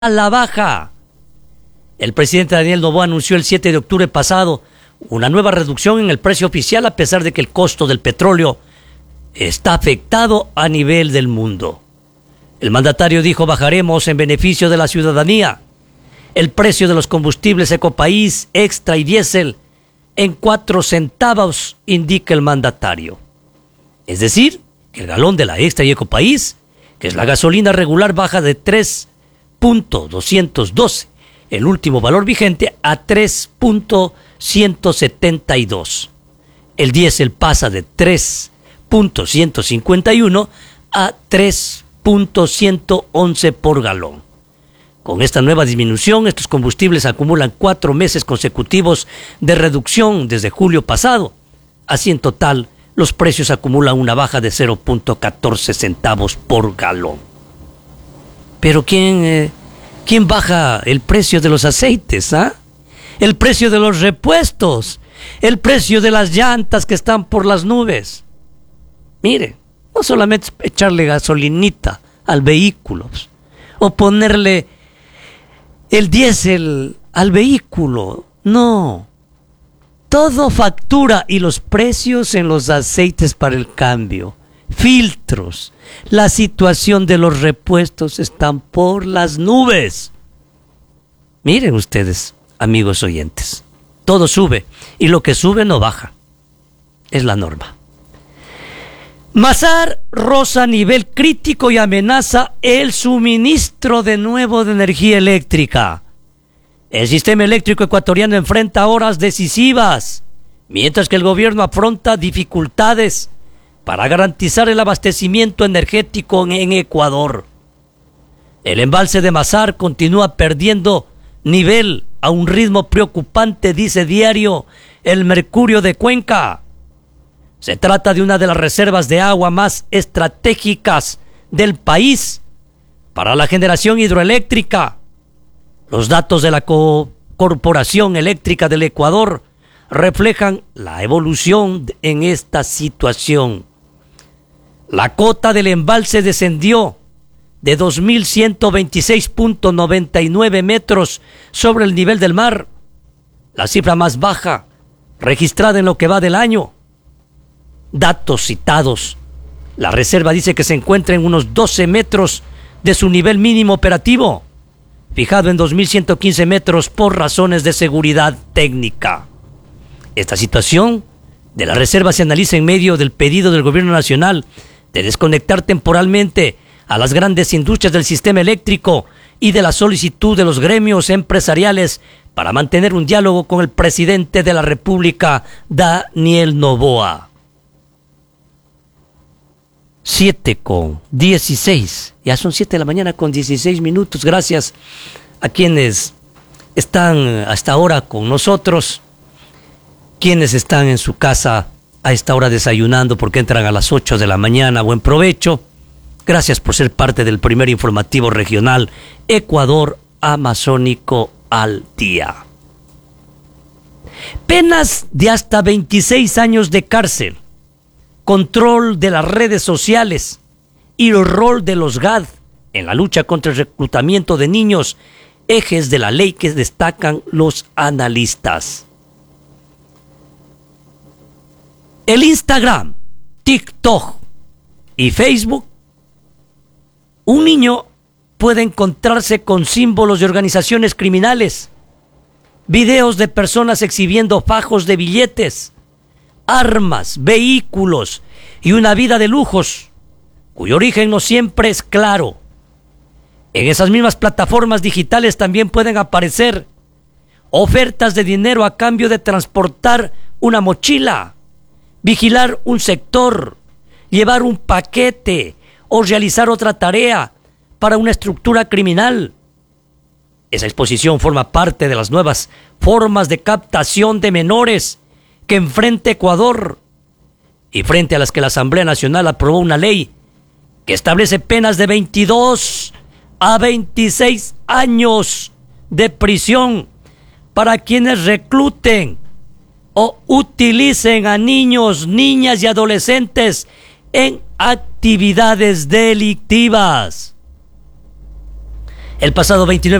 a la baja. El presidente Daniel Noboa anunció el 7 de octubre pasado una nueva reducción en el precio oficial a pesar de que el costo del petróleo está afectado a nivel del mundo. El mandatario dijo: bajaremos en beneficio de la ciudadanía el precio de los combustibles Ecopaís, Extra y Diésel en 4 centavos, indica el mandatario. Es decir, que el galón de la Extra y Ecopaís, que es la gasolina regular, baja de 3.212, el último valor vigente, a 3.172. El diésel pasa de 3.151 a 3.111 por galón. Con esta nueva disminución, estos combustibles acumulan 4 meses consecutivos de reducción desde julio pasado. Así, en total, los precios acumulan una baja de 0.14 centavos por galón. Pero ¿quién baja el precio de los aceites? El precio de los repuestos, el precio de las llantas que están por las nubes. Mire, no solamente echarle gasolinita al vehículo o ponerle el diésel al vehículo, no. Todo factura, y los precios en los aceites para el cambio, filtros, la situación de los repuestos están por las nubes. Miren ustedes, amigos oyentes, todo sube y lo que sube no baja. Es la norma. Masar roza nivel crítico y amenaza el suministro de nuevo de energía eléctrica. El sistema eléctrico ecuatoriano enfrenta horas decisivas, mientras que el gobierno afronta dificultades para garantizar el abastecimiento energético en Ecuador. El embalse de Masar continúa perdiendo nivel a un ritmo preocupante, dice diario El Mercurio de Cuenca. Se trata de una de las reservas de agua más estratégicas del país para la generación hidroeléctrica. Los datos de la Corporación Eléctrica del Ecuador reflejan la evolución en esta situación. La cota del embalse descendió de 2.126.99 metros sobre el nivel del mar, la cifra más baja registrada en lo que va del año. Datos citados: la reserva dice que se encuentra en unos 12 metros de su nivel mínimo operativo, fijado en 2.115 metros por razones de seguridad técnica. Esta situación de la reserva se analiza en medio del pedido del gobierno nacional de desconectar temporalmente a las grandes industrias del sistema eléctrico y de la solicitud de los gremios empresariales para mantener un diálogo con el presidente de la República, Daniel Noboa. 7:16, ya son 7 de la mañana con 16 minutos. Gracias a quienes están hasta ahora con nosotros, quienes están en su casa a esta hora desayunando porque entran a las 8 de la mañana. Buen provecho. Gracias por ser parte del primer informativo regional Ecuador Amazónico al día. Penas de hasta 26 años de cárcel, control de las redes sociales y el rol de los GAD en la lucha contra el reclutamiento de niños, ejes de la ley que destacan los analistas. El Instagram, TikTok y Facebook. Un niño puede encontrarse con símbolos de organizaciones criminales, videos de personas exhibiendo fajos de billetes, armas, vehículos y una vida de lujos, cuyo origen no siempre es claro. En esas mismas plataformas digitales también pueden aparecer ofertas de dinero a cambio de transportar una mochila, vigilar un sector, llevar un paquete o realizar otra tarea para una estructura criminal. Esa exposición forma parte de las nuevas formas de captación de menores que enfrenta Ecuador, y frente a las que la Asamblea Nacional aprobó una ley que establece penas de 22 a 26 años de prisión para quienes recluten o utilicen a niños, niñas y adolescentes en actividades delictivas. El pasado 29